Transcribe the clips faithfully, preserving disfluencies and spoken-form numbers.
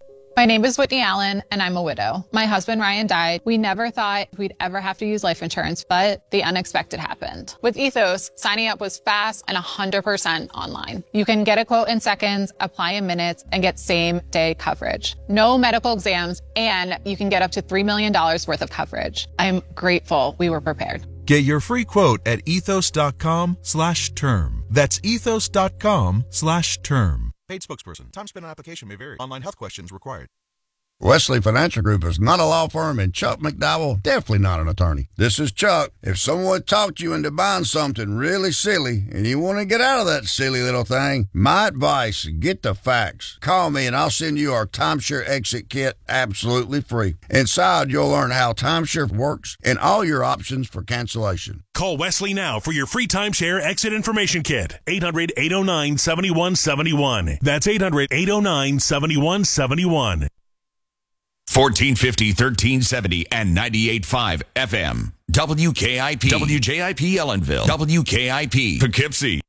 My name is Whitney Allen, and I'm a widow. My husband, Ryan, died. We never thought we'd ever have to use life insurance, but the unexpected happened. With Ethos, signing up was fast and one hundred percent online. You can get a quote in seconds, apply in minutes, and get same-day coverage. No medical exams, and you can get up to three million dollars worth of coverage. I'm grateful we were prepared. Get your free quote at ethos.com slash term. That's ethos.com slash term. Paid spokesperson. Time spent on application may vary. Online health questions required. Wesley Financial Group is not a law firm, and Chuck McDowell definitely not an attorney. This is Chuck. If someone talked you into buying something really silly and you want to get out of that silly little thing, my advice, get the facts. Call me and I'll send you our timeshare exit kit absolutely free. Inside, you'll learn how timeshare works and all your options for cancellation. Call Wesley now for your free timeshare exit information kit. eight hundred, eight oh nine, seven one seven one. That's eight hundred, eight oh nine, seven one seven one. fourteen fifty, thirteen seventy, and ninety-eight point five F M. W K I P. W J I P Ellenville. W K I P Poughkeepsie.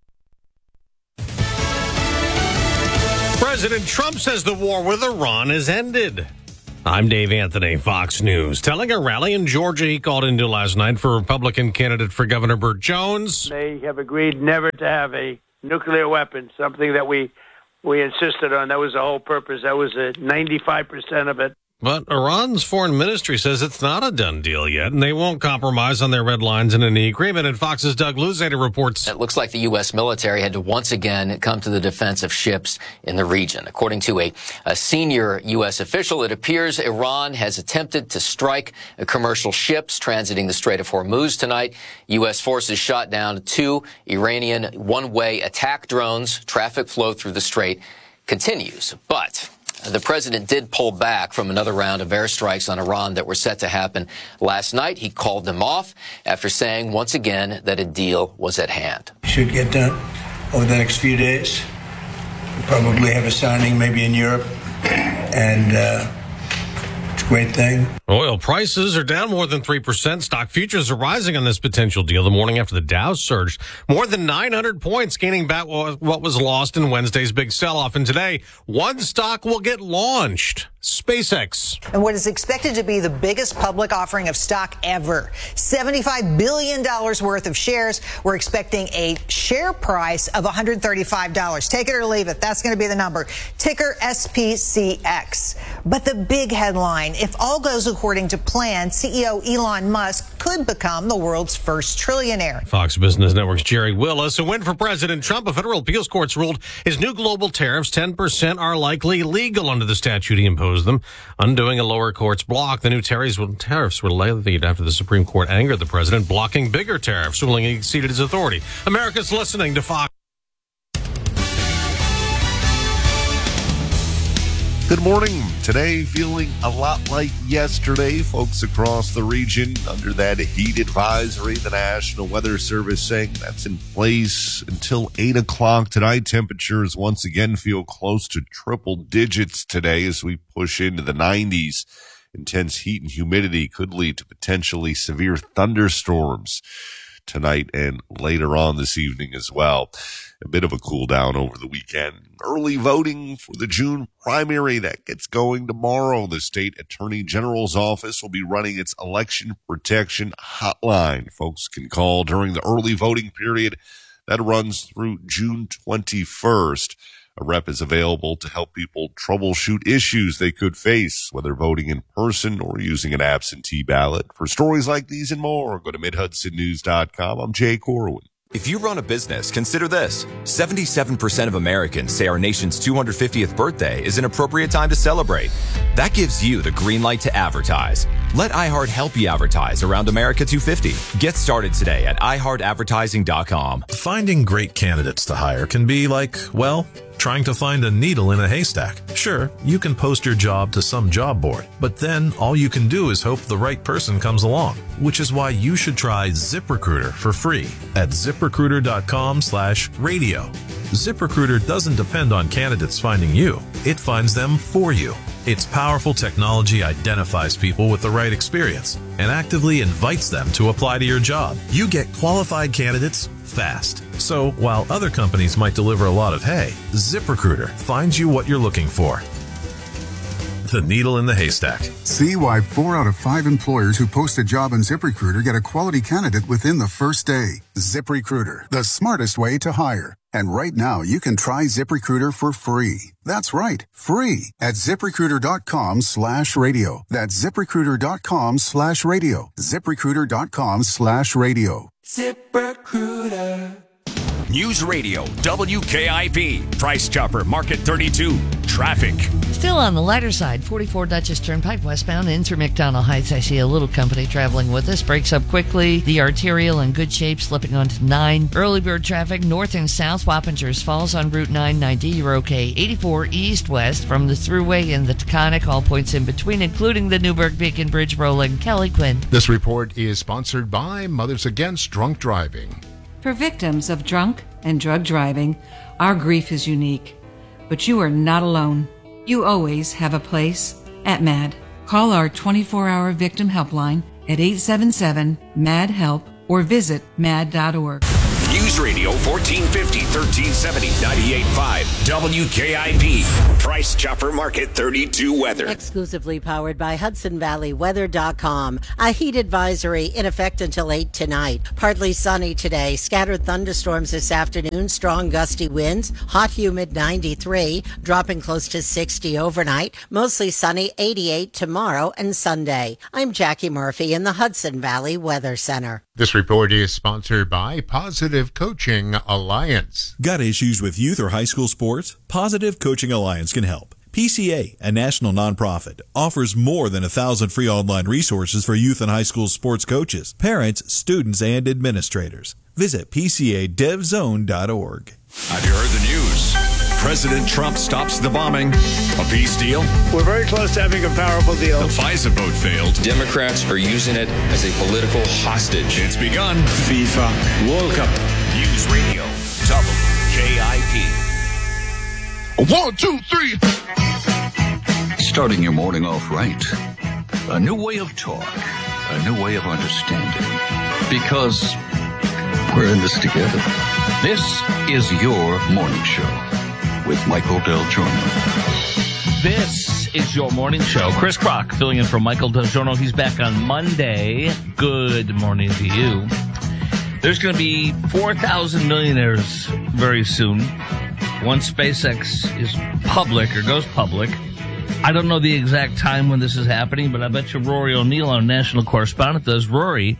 President Trump says the war with Iran is ended. I'm Dave Anthony, Fox News. Telling a rally in Georgia he called into last night for Republican candidate for Governor Burt Jones. They have agreed never to have a nuclear weapon, something that we we insisted on. That was the whole purpose. That was a ninety-five percent of it. But Iran's foreign ministry says it's not a done deal yet, and they won't compromise on their red lines in any agreement. And Fox's Doug Luzader reports. It looks like the U S military had to once again come to the defense of ships in the region. According to a, a senior U S official, it appears Iran has attempted to strike commercial ships transiting the Strait of Hormuz tonight. U S forces shot down two Iranian one-way attack drones. Traffic flow through the strait continues, but the president did pull back from another round of airstrikes on Iran that were set to happen last night. He called them off after saying once again that a deal was at hand. Should get done over the next few days. We'll probably have a signing maybe in Europe, and uh, it's a great thing. Oil prices are down more than three percent. Stock futures are rising on this potential deal the morning after the Dow surged more than nine hundred points, gaining back what was lost in Wednesday's big sell-off. And today, one stock will get launched. SpaceX. And what is expected to be the biggest public offering of stock ever. seventy-five billion dollars worth of shares. We're expecting a share price of one hundred thirty-five dollars. Take it or leave it. That's going to be the number. Ticker S P C X. But the big headline, if all goes according to plan, C E O Elon Musk could become the world's first trillionaire. Fox Business Network's Jerry Willis. A win for President Trump. A federal appeals court's ruled his new global tariffs, ten percent, are likely legal under the statute he imposed them, undoing a lower court's block. The new tariffs were levied after the Supreme Court angered the president, blocking bigger tariffs, ruling he exceeded his authority. America's listening to Fox. Good morning. Today, feeling a lot like yesterday. Folks across the region under that heat advisory. The National Weather Service saying that's in place until eight o'clock tonight. Temperatures once again feel close to triple digits today as we push into the nineties. Intense heat and humidity could lead to potentially severe thunderstorms tonight and later on this evening as well. A bit of a cool down over the weekend. Early voting for the June primary that gets going tomorrow. The state attorney general's office will be running its election protection hotline. Folks can call during the early voting period that runs through June twenty-first. A rep is available to help people troubleshoot issues they could face, whether voting in person or using an absentee ballot. For stories like these and more, go to mid hudson news dot com. I'm Jay Corwin. If you run a business, consider this. seventy-seven percent of Americans say our nation's two hundred fiftieth birthday is an appropriate time to celebrate. That gives you the green light to advertise. Let iHeart help you advertise around America two fifty. Get started today at i heart advertising dot com. Finding great candidates to hire can be like, well, trying to find a needle in a haystack. Sure, you can post your job to some job board, but then all you can do is hope the right person comes along, which is why you should try ZipRecruiter for free at zip recruiter dot com slash radio. ZipRecruiter doesn't depend on candidates finding you. It finds them for you. Its powerful technology identifies people with the right experience and actively invites them to apply to your job. You get qualified candidates fast. So while other companies might deliver a lot of hay, ZipRecruiter finds you what you're looking for. the needle in the haystack. See why four out of five employers who post a job on ZipRecruiter get a quality candidate within the first day. ZipRecruiter, the smartest way to hire. And right now, you can try ZipRecruiter for free. That's right, free at ZipRecruiter.com slash radio. That's ZipRecruiter.com slash radio. ZipRecruiter.com slash radio. ZipRecruiter. News Radio, W K I P, Price Chopper, Market thirty-two, traffic. Still on the lighter side, forty-four Dutchess Turnpike westbound into McDonald Heights. I see a little company traveling with us. Breaks up quickly. The arterial in good shape, slipping onto nine. Early bird traffic north and south. Wappingers Falls on Route nine ninety. You're okay. eighty-four east-west from the Thruway and the Taconic. All points in between, including the Newburgh Beacon Bridge rolling. Kelly Quinn. This report is sponsored by Mothers Against Drunk Driving. For victims of drunk and drug driving, our grief is unique. But you are not alone. You always have a place at MAD. Call our twenty-four hour victim helpline at eight seven seven, M A D, HELP or visit mad dot org. News Radio fourteen fifty, thirteen seventy, ninety-eight point five, W K I P, Price Chopper Market thirty-two weather. Exclusively powered by Hudson Valley Weather dot com. A heat advisory in effect until eight tonight. Partly sunny today. Scattered thunderstorms this afternoon. Strong gusty winds. Hot, humid ninety-three. Dropping close to sixty overnight. Mostly sunny eighty-eight tomorrow and Sunday. I'm Jackie Murphy in the Hudson Valley Weather Center. This report is sponsored by Positive Coaching Alliance. Got issues with youth or high school sports? Positive Coaching Alliance can help. P C A, a national nonprofit, offers more than a thousand free online resources for youth and high school sports coaches, parents, students, and administrators. Visit P C A dev zone dot org. Have you heard the news? President Trump stops the bombing. A peace deal? We're very close to having a powerful deal. The FISA vote failed. Democrats are using it as a political hostage. It's begun. FIFA World Cup. News Radio, W K I P. One, two, three. Starting your morning off right. A new way of talk. A new way of understanding. Because we're in this together. This is your morning show with Michael Del Giorno. This is your morning show. Chris Brock filling in for Michael Del Giorno. He's back on Monday. Good morning to you. There's going to be four thousand millionaires very soon. Once SpaceX is public or goes public. I don't know the exact time when this is happening, but I bet you Rory O'Neill, our national correspondent, does. Rory,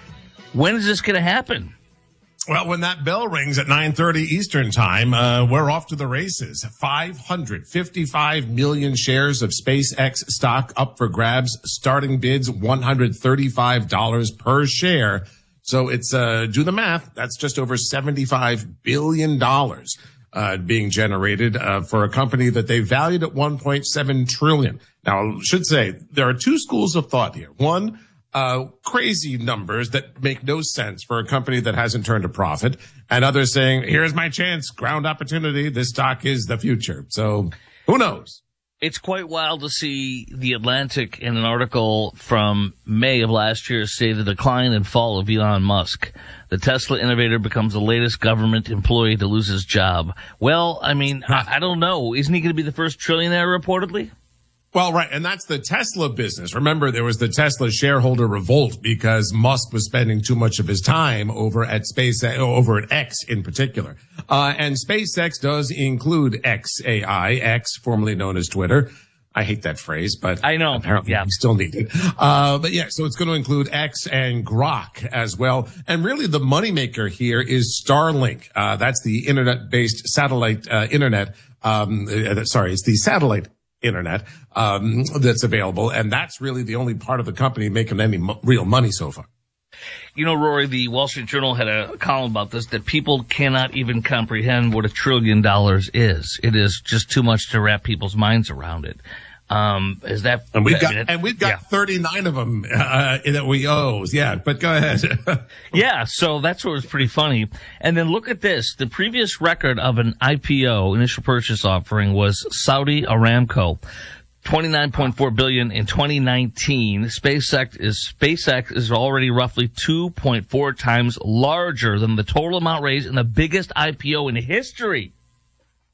when is this going to happen? Well, when that bell rings at nine thirty Eastern time, uh, we're off to the races. five hundred fifty-five million shares of SpaceX stock up for grabs. Starting bids, one hundred thirty-five dollars per share. So it's, uh, do the math. That's just over seventy-five billion dollars, uh, being generated, uh, for a company that they valued at one point seven trillion dollars. Now, I should say there are two schools of thought here. One, Uh, crazy numbers that make no sense for a company that hasn't turned a profit, and others saying, here's my chance, ground opportunity, this stock is the future. So who knows? It's quite wild to see The Atlantic in an article from May of last year say the decline and fall of Elon Musk. The Tesla innovator becomes the latest government employee to lose his job. Well, I mean, I, I don't know. Isn't he going to be the first trillionaire reportedly? Well, right. And that's the Tesla business. Remember, there was the Tesla shareholder revolt because Musk was spending too much of his time over at SpaceX, over at X in particular. Uh, and SpaceX does include X A I, X, formerly known as Twitter. I hate that phrase, but I know. Apparently yeah. we still need it. Uh, but yeah, so it's going to include X and Grok as well. And really the moneymaker here is Starlink. Uh, that's the internet-based satellite, uh, internet. Um, uh, sorry, it's the satellite internet, um, that's available. And that's really the only part of the company making any mo- real money so far. You know, Rory, the Wall Street Journal had a column about this, that people cannot even comprehend what a trillion dollars is. It is just too much to wrap people's minds around it. Um, is that, and we've got, I mean, and we've got yeah. thirty-nine of them, uh, that we owe. Yeah, but go ahead. Yeah. So that's what was pretty funny. And then look at this. The previous record of an I P O, initial purchase offering, was Saudi Aramco. twenty-nine point four billion dollars in twenty nineteen. SpaceX is, SpaceX is already roughly two point four times larger than the total amount raised in the biggest I P O in history.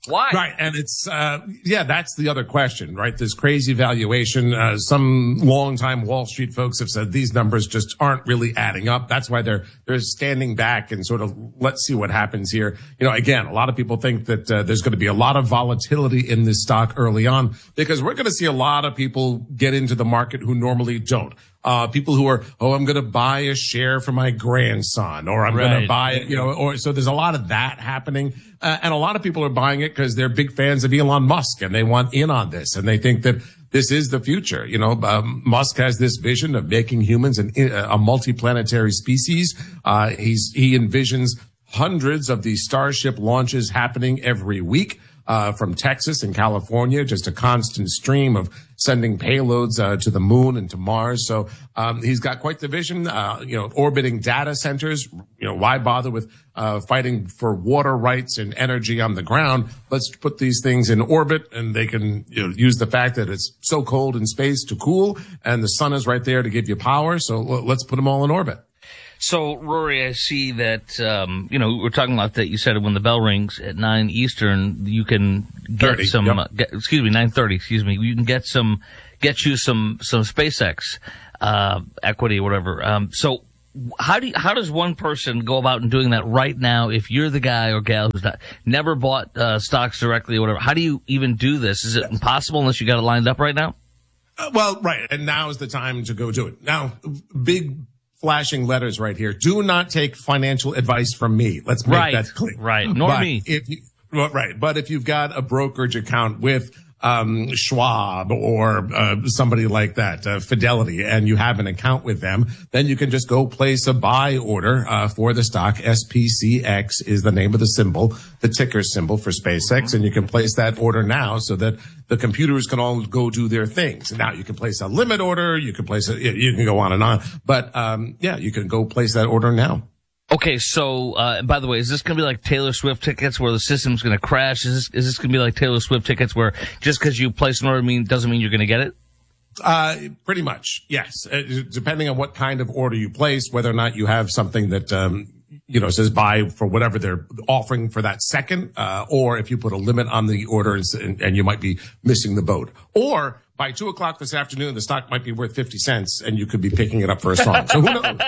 Why? Right. And it's, uh, yeah, that's the other question, right? This crazy valuation. Uh, some longtime Wall Street folks have said these numbers just aren't really adding up. That's why they're, they're standing back and sort of, let's see what happens here. You know, again, a lot of people think that uh, there's going to be a lot of volatility in this stock early on because we're going to see a lot of people get into the market who normally don't. Uh, people who are, oh, I'm going to buy a share for my grandson, or I'm Right. going to buy it, you know, or so there's a lot of that happening. Uh, and a lot of people are buying it because they're big fans of Elon Musk and they want in on this and they think that this is the future. You know, um, Musk has this vision of making humans an, a multi-planetary species. Uh, he's, he envisions hundreds of these Starship launches happening every week. Uh, from Texas and California, just a constant stream of sending payloads uh, to the moon and to Mars. So um, he's got quite the vision, uh, you know, orbiting data centers. You know, why bother with uh, fighting for water rights and energy on the ground? Let's put these things in orbit, and they can you know, use the fact that it's so cold in space to cool, and the sun is right there to give you power. So l- let's put them all in orbit. So, Rory, I see that, um, you know, we're talking about that. You said when the bell rings at nine Eastern, you can get thirty, some, yep. uh, get, excuse me, nine thirty, excuse me. You can get some, get you some, some SpaceX, uh, equity or whatever. Um, so how do you, how does one person go about and doing that right now if you're the guy or gal who's not, never bought, uh, stocks directly or whatever? How do you even do this? Is it impossible unless you got it lined up right now? Uh, well, right. And now is the time to go do it. Now, big flashing letters right here. Do not take financial advice from me. Let's make Right, that clear. right. Nor But me. If you, well, right. But if you've got a brokerage account with um Schwab or uh, somebody like that, uh, Fidelity, and you have an account with them, then you can just go place a buy order uh, for the stock. S P C X is the name of the symbol, the ticker symbol for SpaceX, and you can place that order now so that the computers can all go do their things. Now you can place a limit order, you can place a, you can go on and on, but um yeah, you can go place that order now. Okay, so, uh, by the way, is this going to be like Taylor Swift tickets where the system's going to crash? Is this, is this going to be like Taylor Swift tickets where just because you place an order mean, doesn't mean you're going to get it? Uh, pretty much, yes. Uh, depending on what kind of order you place, whether or not you have something that, um, you know, says buy for whatever they're offering for that second, uh, or if you put a limit on the order and, and you might be missing the boat. Or by two o'clock this afternoon, the stock might be worth fifty cents and you could be picking it up for a song. So who knows?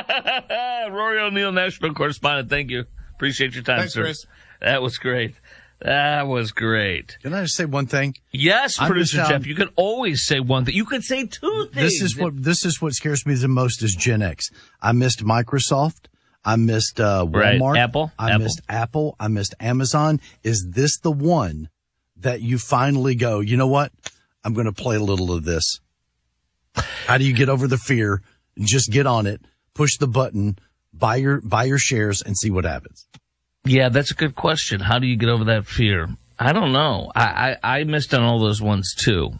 Rory O'Neill, national correspondent. Thank you. Appreciate your time, Thanks, sir. Chris. That was great. That was great. Can I just say one thing? Yes, I'm producer just, um, Jeff. You can always say one thing. You could say two things. This is what this is what scares me the most is Gen X. I missed Microsoft. I missed uh, Right. Walmart. Apple. I Apple. missed Apple. I missed Amazon. Is this the one that you finally go, you know what? I'm going to play a little of this. How do you get over the fear? Just get on it, push the button, buy your buy your shares, and see what happens. Yeah, that's a good question. How do you get over that fear? I don't know. I, I, I missed on all those ones too.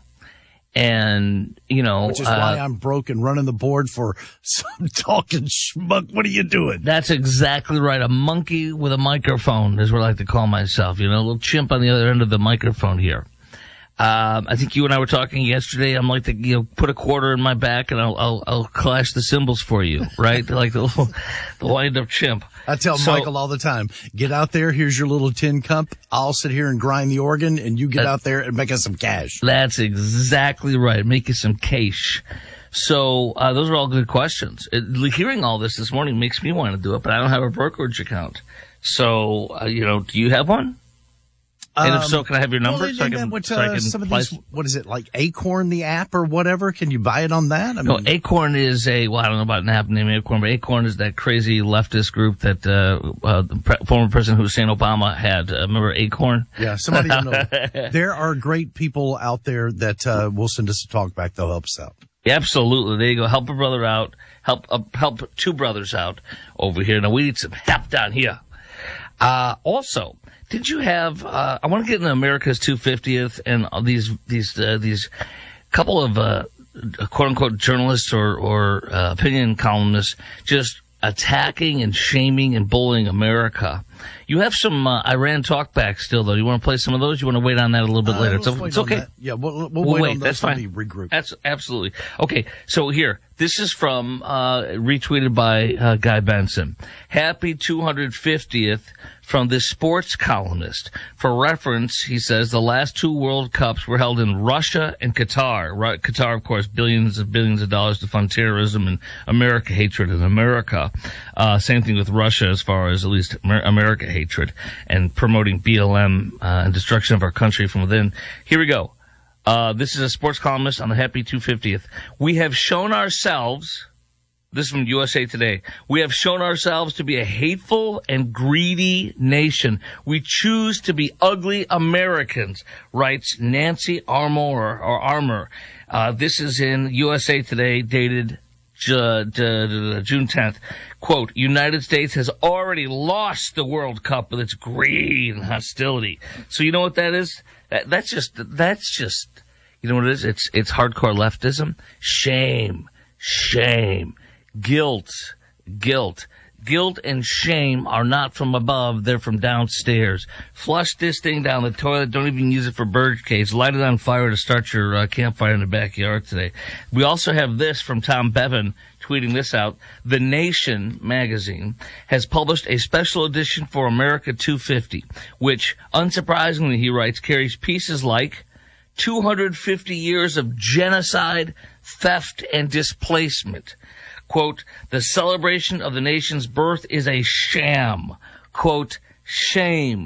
And, you know, Which is uh, why I'm broke and running the board for some talking schmuck. What are you doing? That's exactly right. A monkey with a microphone is what I like to call myself. You know, a little chimp on the other end of the microphone here. Um, I think you and I were talking yesterday. I'm like, the, you know, put a quarter in my back and I'll, I'll, I'll clash the cymbals for you, right? Like the little, the wind up chimp. I tell So- Michael all the time, get out there. Here's your little tin cup. I'll sit here and grind the organ and you get Uh, out there and make us some cash. That's exactly right. Make you some cash. So, uh, those are all good questions. It, hearing all this this morning makes me want to do it, but I don't have a brokerage account. So, uh, you know, do you have one? And if so, can I have your number well, so I isn't can, that what, so I uh, can some of place- these, what is it, like Acorn, the app or whatever? Can you buy it on that? I No, mean, Acorn is a, well, I don't know about an app named Acorn, but Acorn is that crazy leftist group that, uh, uh, the pre- former President Hussein Obama had. Uh, remember Acorn? yeah, somebody don't know. There are great people out there that uh, will send us a talk back. They'll help us out. Yeah, absolutely. There you go. Help a brother out. Help, uh, help two brothers out over here. Now we need some help down here. Uh, also, did you have, uh, I want to get into America's two hundred fiftieth and uh, these, these, uh, these couple of, uh, quote unquote journalists or, or, uh, opinion columnists just attacking and shaming and bullying America. You have some uh, Iran talkback still, though. You want to play some of those? You want to wait on that a little bit Uh, later? let's It's, wait it's on okay. that. Yeah, we'll, we'll, We'll wait, wait. on That's those fine. when we regroup. That's absolutely okay. So here, this is from uh, retweeted by uh, Guy Benson. Happy two hundred fiftieth from this sports columnist. For reference, he says the last two World Cups were held in Russia and Qatar. Ru- Qatar, of course, billions and billions of dollars to fund terrorism and America hatred in America. Uh, same thing with Russia, as far as at least Amer- America hatred and promoting B L M uh, and destruction of our country from within. Here we go. Uh, this is a sports columnist on the Happy two hundred fiftieth. We have shown ourselves, this is from U S A Today, we have shown ourselves to be a hateful and greedy nation. We choose to be ugly Americans, writes Nancy Armour, or Armour. Uh, this is in U S A Today, dated Ju- Ju- June tenth. Quote, United States has already lost the World Cup with its greed and hostility. So you know what that is? That, that's just, that's just, you know what it is? It's, it's hardcore leftism. Shame, shame, guilt, guilt. Guilt and shame are not from above, they're from downstairs. Flush this thing down the toilet, don't even use it for bird cage. Light it on fire to start your uh, campfire in the backyard today. We also have this from Tom Bevan, tweeting this out. The Nation magazine has published a special edition for America two fifty, which, unsurprisingly, he writes, carries pieces like two hundred fifty years of genocide, theft, and displacement. Quote, the celebration of the nation's birth is a sham. Quote, shame.